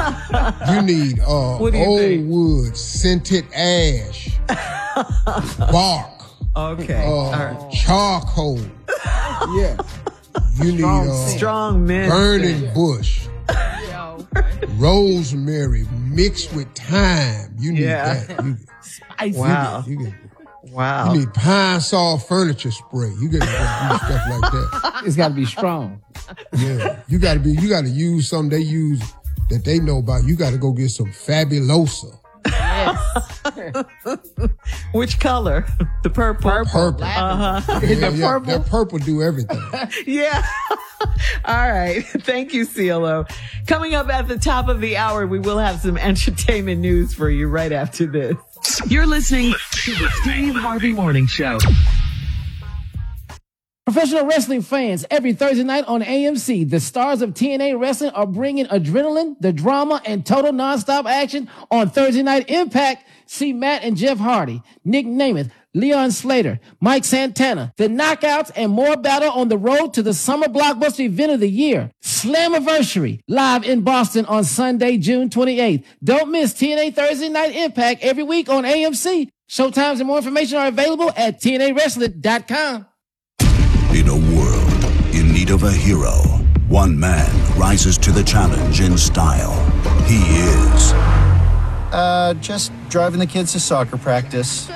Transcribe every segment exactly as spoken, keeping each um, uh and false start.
You need uh, What do you old think? wood, scented ash, bark, Okay. uh, All right. charcoal. Yeah. You need Strong, uh, strong men. burning bush, Yeah, okay. rosemary mixed with thyme. You need Yeah. that. You, Spicy. Wow. you, get, Wow. you need pine saw furniture spray. You got to do stuff like that. It's got to be strong. Yeah. You got to be. You got to use something they use that they know about. You got to go get some Fabulosa. Which color? The purple. Purple. Uh-huh. Yeah, yeah, that purple do everything. Yeah. All right. Thank you, C L O. Coming up at the top of the hour, we will have some entertainment news for you right after this. You're listening to the Steve Harvey Morning Show. Professional wrestling fans, every Thursday night on A M C, the stars of T N A Wrestling are bringing adrenaline, the drama, and total nonstop action on Thursday Night Impact. See Matt and Jeff Hardy, Nick Namath, Leon Slater, Mike Santana, the Knockouts, and more battle on the road to the summer blockbuster event of the year, Slammiversary, live in Boston on Sunday, June twenty-eighth. Don't miss T N A Thursday Night Impact every week on A M C. Showtimes and more information are available at T N A wrestling dot com. In a world in need of a hero, one man rises to the challenge in style. He is... Uh, just driving the kids to soccer practice.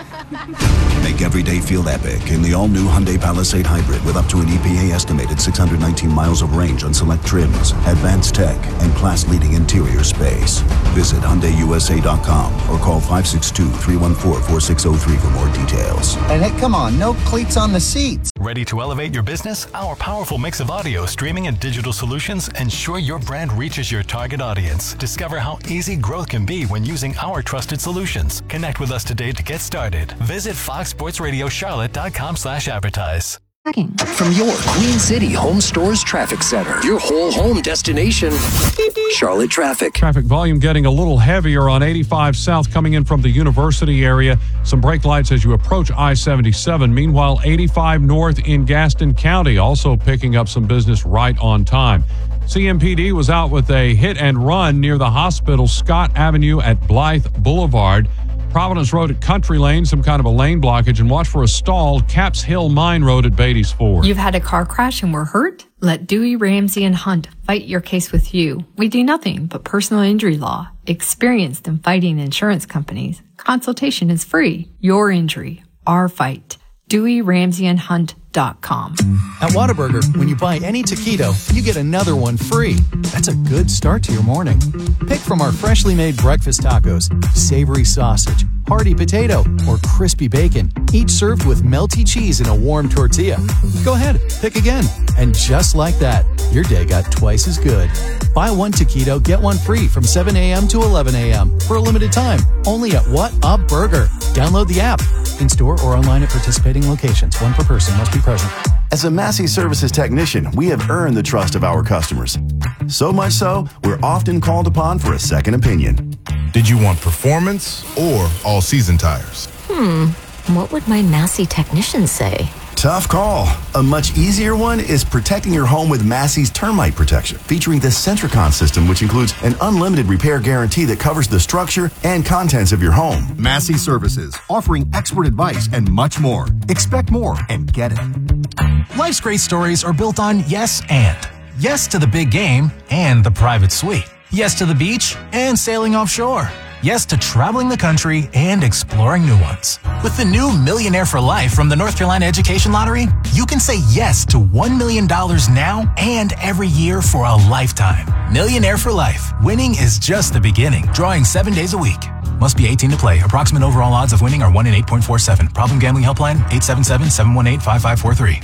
Make every day feel epic in the all-new Hyundai Palisade Hybrid with up to an E P A-estimated six hundred nineteen miles of range on select trims, advanced tech, and class-leading interior space. Visit Hyundai U S A dot com or call five six two, three one four, four six zero three for more details. And hey, come on, no cleats on the seats. Ready to elevate your business? Our powerful mix of audio, streaming, and digital solutions ensure your brand reaches your target audience. Discover how easy growth can be when using our trusted solutions. Connect with us today to get started. Visit fox sports radio charlotte dot com slash advertise. From your Queen City Home Stores Traffic Center, your whole home destination, Charlotte Traffic. Traffic volume getting a little heavier on eighty-five South coming in from the University area. Some brake lights as you approach I seventy-seven. Meanwhile, eighty-five North in Gaston County also picking up some business right on time. C M P D was out with a hit and run near the hospital, Scott Avenue at Blythe Boulevard. Providence Road at Country Lane, some kind of a lane blockage, and watch for a stall, Caps Hill Mine Road at Beatty's Ford. You've had a car crash and were hurt? Let Dewey, Ramsey, and Hunt fight your case with you. We do nothing but personal injury law. Experienced in fighting insurance companies. Consultation is free. Your injury, our fight. Dewey, Ramsey, and Hunt dot com. At Whataburger, when you buy any taquito, you get another one free. That's a good start to your morning. Pick from our freshly made breakfast tacos, savory sausage, hearty potato, or crispy bacon, each served with melty cheese in a warm tortilla. Go ahead, pick again. And just like that, your day got twice as good. Buy one taquito, get one free from seven a.m. to eleven a.m. for a limited time, only at What a Burger. Download the app, in-store or online at participating locations. One per person must be present. As a Massey Services technician, we have earned the trust of our customers. So much so, we're often called upon for a second opinion. Did you want performance or all-season tires? Hmm, what would my Massey technician say? Tough call. A much easier one is protecting your home with Massey's Termite Protection, featuring the Centricon system, which includes an unlimited repair guarantee that covers the structure and contents of your home. Massey Services, offering expert advice and much more. Expect more and get it. Life's great stories are built on yes and. Yes to the big game and the private suite. Yes to the beach and sailing offshore. Yes to traveling the country and exploring new ones. With the new Millionaire for Life from the North Carolina Education Lottery, you can say yes to one million dollars now and every year for a lifetime. Millionaire for Life. Winning is just the beginning. Drawing seven days a week. Must be eighteen to play. Approximate overall odds of winning are one in eight point four seven. Problem gambling helpline eight seven seven, seven one eight, five five four three.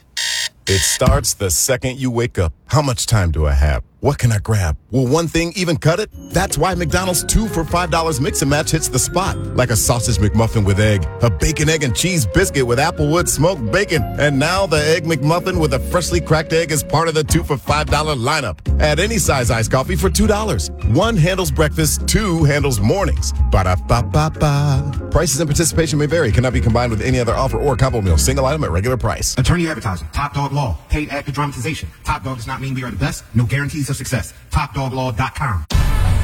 It starts the second you wake up. How much time do I have? What can I grab? Will one thing even cut it? That's why McDonald's two for five dollars mix and match hits the spot. Like a sausage McMuffin with egg, a bacon, egg, and cheese biscuit with Applewood smoked bacon, and now the Egg McMuffin with a freshly cracked egg is part of the two for five dollars lineup. Add any size iced coffee for two dollars. One handles breakfast, two handles mornings. Ba-da-ba-ba-ba. Prices and participation may vary. Cannot be combined with any other offer or combo meal. Single item at regular price. Attorney advertising. Top Dog Law. Paid actor dramatization. Top Dog does not mean we are the best. No guarantees of success. top dog law dot com.